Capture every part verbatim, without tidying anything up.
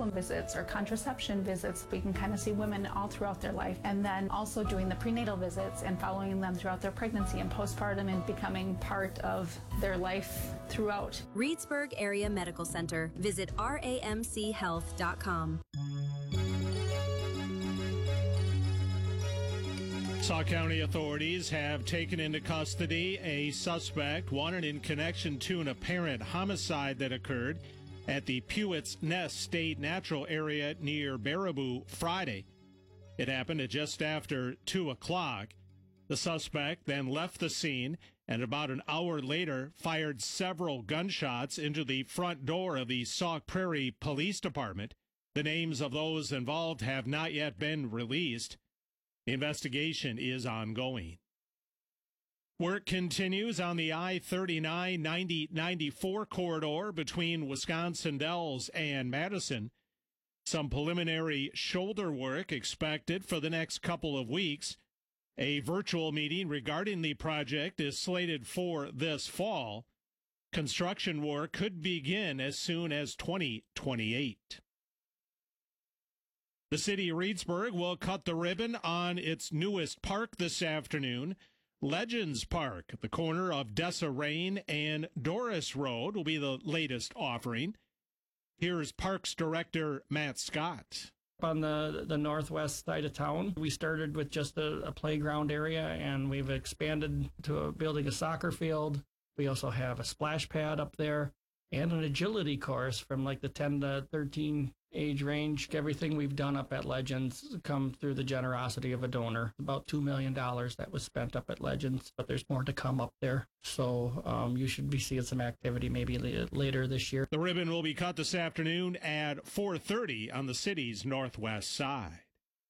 prenatal visits or contraception visits. We can kind of see women all throughout their life, and then also doing the prenatal visits and following them throughout their pregnancy and postpartum and becoming part of their life throughout. Reedsburg Area Medical Center. Visit R A M C health dot com. Sauk County authorities have taken into custody a suspect wanted in connection to an apparent homicide that occurred at the Pewett's Nest State Natural Area near Baraboo Friday. It happened at just after two o'clock. The suspect then left the scene and about an hour later fired several gunshots into the front door of the Sauk Prairie Police Department. The names of those involved have not yet been released. The investigation is ongoing. Work continues on the I thirty-nine ninety ninety-four corridor between Wisconsin Dells and Madison. Some preliminary shoulder work expected for the next couple of weeks. A virtual meeting regarding the project is slated for this fall. Construction work could begin as soon as twenty twenty-eight. The city of Reedsburg will cut the ribbon on its newest park this afternoon. Legends Park at the corner of Dessa Rain and Doris Road will be the latest offering. Here's Parks Director Matt Scott. On the, the northwest side of town, we started with just a, a playground area, and we've expanded to a, building a soccer field. We also have a splash pad up there and an agility course from like the ten to thirteen age range. Everything we've done up at Legends come through the generosity of a donor. About two million dollars that was spent up at Legends, but there's more to come up there. So um, you should be seeing some activity maybe later this year. The ribbon will be cut this afternoon at four thirty on the city's northwest side.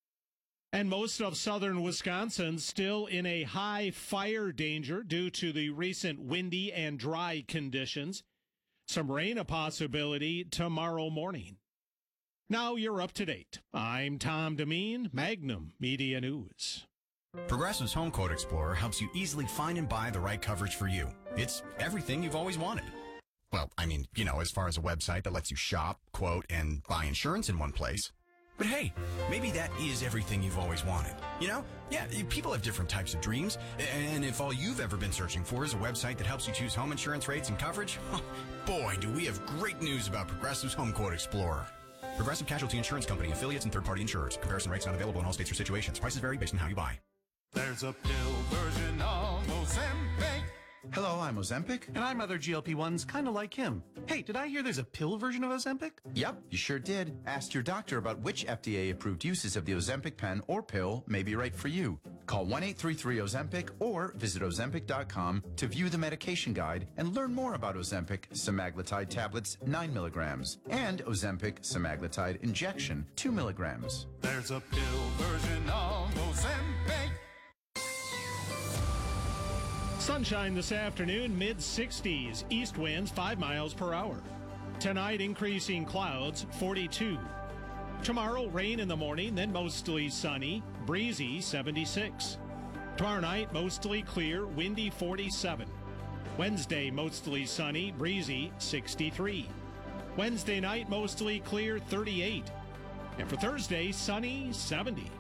And most of southern Wisconsin still in a high fire danger due to the recent windy and dry conditions. Some rain a possibility tomorrow morning. Now you're up to date. I'm Tom Demeen, Magnum Media News. Progressive's Home Quote Explorer helps you easily find and buy the right coverage for you. It's everything you've always wanted. Well, I mean, you know, as far as a website that lets you shop, quote, and buy insurance in one place. But hey, maybe that is everything you've always wanted. You know? Yeah, people have different types of dreams. And if all you've ever been searching for is a website that helps you choose home insurance rates and coverage, boy, do we have great news about Progressive's Home Quote Explorer. Progressive Casualty Insurance Company, affiliates, and third-party insurers. Comparison rates not available in all states or situations. Prices vary based on how you buy. There's a pill version of Ozempic. Hello, I'm Ozempic. And I'm other G L P ones kind of like him. Hey, did I hear there's a pill version of Ozempic? Yep, you sure did. Ask your doctor about which F D A-approved uses of the Ozempic pen or pill may be right for you. Call one eight three three Ozempic or visit Ozempic dot com to view the medication guide and learn more about Ozempic semaglutide tablets nine milligrams and Ozempic semaglutide injection two milligrams. There's a pill version of Ozempic. Sunshine this afternoon, mid sixties, east winds five miles per hour. Tonight, increasing clouds, forty-two. Tomorrow, rain in the morning, then mostly sunny, breezy, seventy-six. Tomorrow night, mostly clear, windy, forty-seven. Wednesday, mostly sunny, breezy, sixty-three. Wednesday night, mostly clear, thirty-eight. And for Thursday, sunny, seventy.